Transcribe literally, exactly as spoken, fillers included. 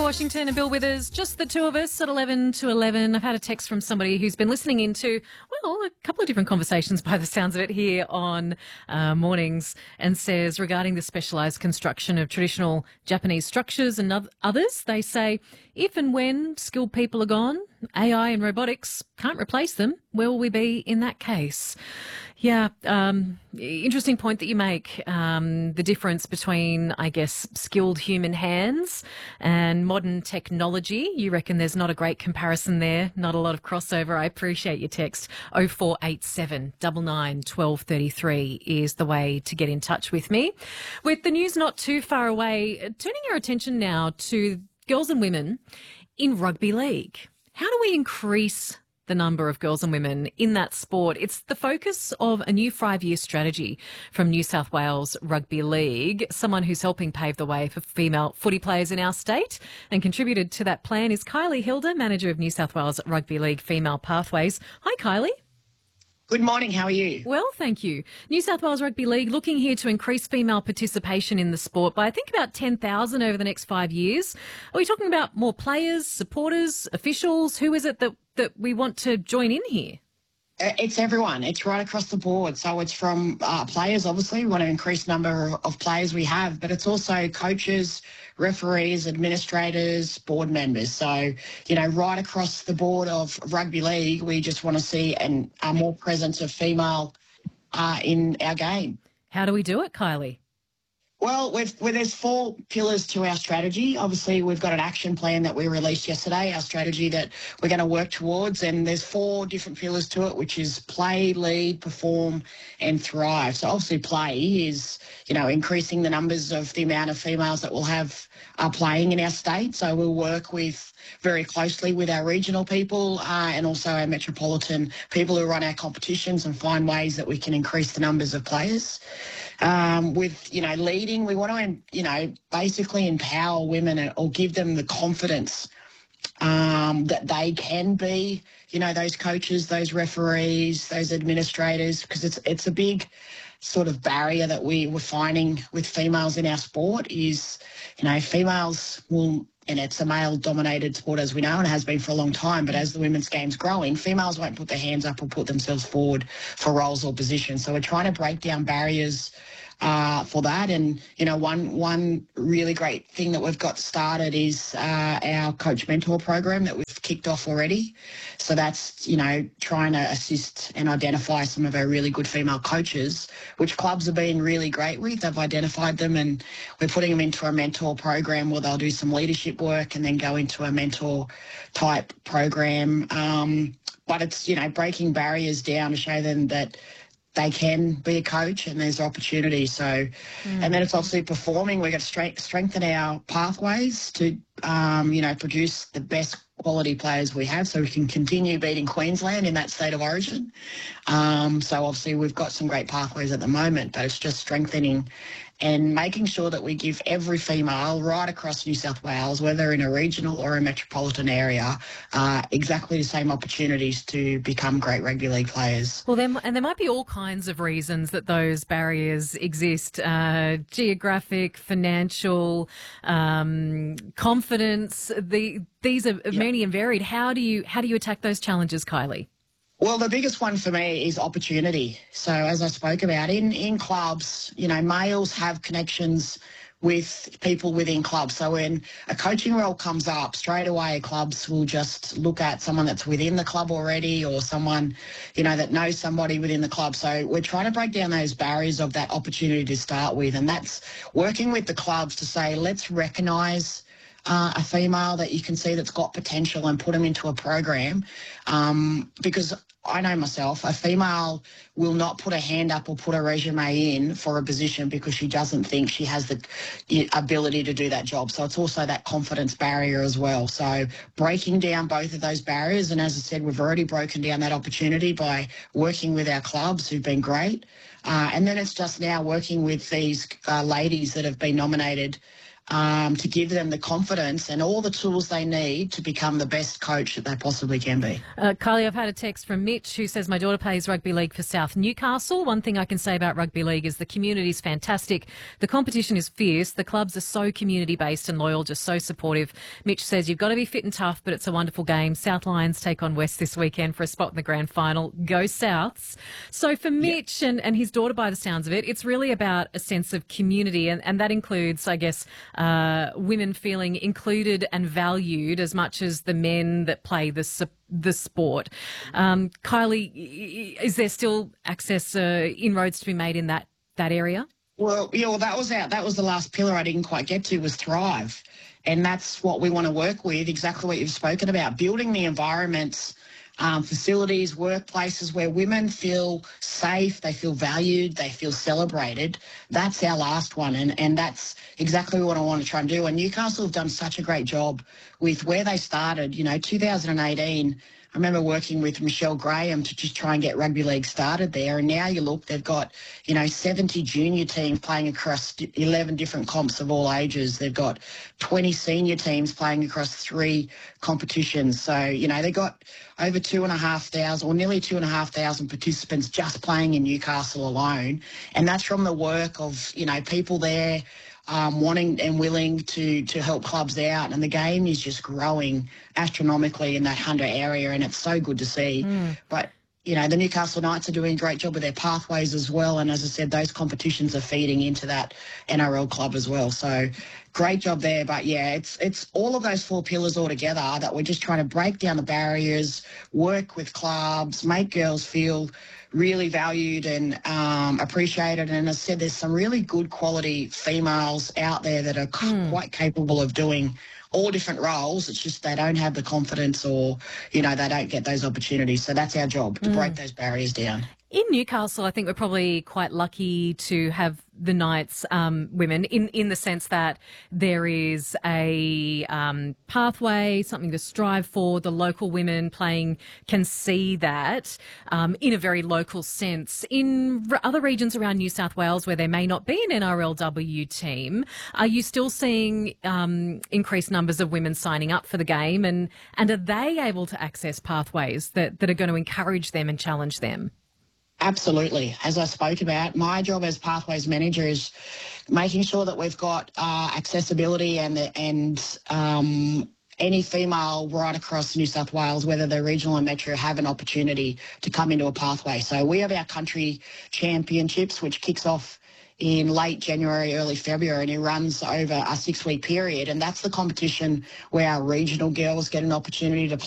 Washington and Bill Withers, just the two of us at eleven to eleven. I've had a text from somebody who's been listening into, well, a couple of different conversations by the sounds of it here on uh, mornings, and says regarding the specialised construction of traditional Japanese structures and others, they say if and when skilled people are gone, A I and robotics can't replace them, where will we be in that case? Yeah, um, interesting point that you make, um, the difference between, I guess, skilled human hands and modern technology. You reckon there's not a great comparison there, not a lot of crossover. I appreciate your text. oh four eight seven, nine nine, one two three three is the way to get in touch with me. With the news not too far away, turning our attention now to girls and women in rugby league. How do we increase the number of girls and women in that sport? It's the focus of a new five-year strategy from New South Wales Rugby League. Someone who's helping pave the way for female footy players in our state and contributed to that plan is Kylie Hilder, manager of New South Wales Rugby League Female Pathways. Hi, Kylie. Good morning. How are you? Well, thank you. New South Wales Rugby League looking here to increase female participation in the sport by, I think, about ten thousand over the next five years. Are we talking about more players, supporters, officials? Who is it that, that we want to join in here? It's everyone. It's right across the board. So it's from uh, players, obviously. We want to increase the number of players we have, but it's also coaches, referees, administrators, board members. So, you know, right across the board of rugby league, we just want to see an, a more presence of female uh, in our game. How do we do it, Kylie? Well, we've, well, there's four pillars to our strategy. Obviously, we've got an action plan that we released yesterday, our strategy that we're going to work towards, and there's four different pillars to it, which is play, lead, perform, and thrive. So obviously play is, you know, increasing the numbers of the amount of females that we'll have uh, playing in our state. So we'll work with very closely with our regional people uh, and also our metropolitan people who run our competitions and find ways that we can increase the numbers of players. Um, with, you know, leading, we want to, you know, basically empower women or give them the confidence um, that they can be, you know, those coaches, those referees, those administrators, because it's it's a big sort of barrier that we were finding with females in our sport is, you know, females will, and it's a male-dominated sport, as we know, and it has been for a long time, but as the women's game's growing, females won't put their hands up or put themselves forward for roles or positions. So we're trying to break down barriers uh, for that. And, you know, one one really great thing that we've got started is uh, our coach mentor program that we've kicked off already. So that's, you know, trying to assist and identify some of our really good female coaches, which clubs have been really great with. They've identified them and we're putting them into a mentor program where they'll do some leadership work and then go into a mentor type program. Um, but it's, you know, breaking barriers down to show them that they can be a coach and there's opportunity. So, mm. and then it's obviously performing. We're going to strength, strengthen our pathways to, um, you know, produce the best quality players we have so we can continue beating Queensland in that state of origin. Um, so obviously we've got some great pathways at the moment, but it's just strengthening and making sure that we give every female right across New South Wales, whether in a regional or a metropolitan area, uh, exactly the same opportunities to become great rugby league players. Well, there, and there might be all kinds of reasons that those barriers exist, uh, geographic, financial, um, confidence. The, these are yep. many and varied. How do you how do you attack those challenges, Kylie? Well, the biggest one for me is opportunity. So as I spoke about, in, in clubs, you know, males have connections with people within clubs. So when a coaching role comes up, straight away clubs will just look at someone that's within the club already or someone, you know, that knows somebody within the club. So we're trying to break down those barriers of that opportunity to start with. And that's working with the clubs to say, let's recognise Uh, a female that you can see that's got potential and put them into a program. Um, because I know myself, a female will not put a hand up or put a resume in for a position because she doesn't think she has the ability to do that job. So it's also that confidence barrier as well. So breaking down both of those barriers, and as I said, we've already broken down that opportunity by working with our clubs who've been great. Uh, and then it's just now working with these uh, ladies that have been nominated um, to give them the confidence and all the tools they need to become the best coach that they possibly can be. Uh, Kylie, I've had a text from Mitch who says, my daughter plays rugby league for South Newcastle. One thing I can say about rugby league is the community is fantastic. The competition is fierce. The clubs are so community-based and loyal, just so supportive. Mitch says, you've got to be fit and tough, but it's a wonderful game. South Lions take on West this weekend for a spot in the grand final. Go Souths. So for Mitch yeah. and, and his daughter, by the sounds of it, it's really about a sense of community, and, and that includes, I guess, uh, women feeling included and valued as much as the men that play the the sport. Um, Kylie, is there still access, uh, inroads to be made in that that area? Well, yeah, well, that was out. That was the last pillar I didn't quite get to was Thrive, and that's what we want to work with. Exactly what you've spoken about, building the environments. Um, facilities, workplaces where women feel safe, they feel valued, they feel celebrated. That's our last one, and, and that's exactly what I want to try and do. And Newcastle have done such a great job with where they started. You know, two thousand eighteen, I remember working with Michelle Graham to just try and get rugby league started there. And now you look, they've got, you know, seventy junior teams playing across eleven different comps of all ages. They've got twenty senior teams playing across three competitions. So, you know, they've got over two and a half thousand or nearly two and a half thousand participants just playing in Newcastle alone. And that's from the work of, you know, people there Um, wanting and willing to to help clubs out, and the game is just growing astronomically in that Hunter area, and it's so good to see. Mm. But you know, the Newcastle Knights are doing a great job with their pathways as well, and as I said, those competitions are feeding into that N R L club as well. So great job there. But yeah, it's it's all of those four pillars all together that we're just trying to break down the barriers, work with clubs, make girls feel really valued and um, appreciated. And as I said, there's some really good quality females out there that are mm. quite capable of doing all different roles. It's just they don't have the confidence, or, you know, they don't get those opportunities. So that's our job, to mm. break those barriers down. In Newcastle, I think we're probably quite lucky to have the Knights um, women in, in the sense that there is a um, pathway, something to strive for. The local women playing can see that um, in a very local sense. In r- other regions around New South Wales where there may not be an N R L W team, are you still seeing um, increased numbers of women signing up for the game? And, and are they able to access pathways that, that are going to encourage them and challenge them? Absolutely. As I spoke about, my job as Pathways Manager is making sure that we've got uh, accessibility and and um, any female right across New South Wales, whether they're regional or metro, have an opportunity to come into a pathway. So we have our country championships, which kicks off in late January, early February, and it runs over a six-week period. And that's the competition where our regional girls get an opportunity to